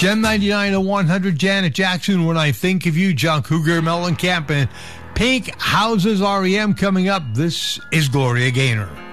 Gem 99 to 100, Janet Jackson, When I Think of You, John Cougar Mellencamp, and Pink Houses REM coming up. This is Gloria Gaynor.